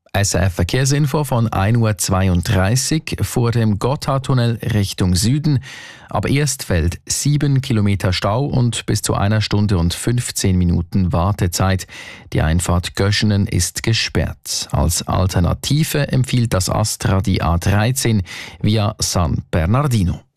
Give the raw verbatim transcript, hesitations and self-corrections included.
S R F-Verkehrsinfo von ein Uhr zweiunddreißig vor dem Gotthardtunnel Richtung Süden. Ab Erstfeld sieben Kilometer Stau und bis zu einer Stunde und fünfzehn Minuten Wartezeit. Die Einfahrt Göschenen ist gesperrt. Als Alternative empfiehlt das Astra die A dreizehn via San Bernardino.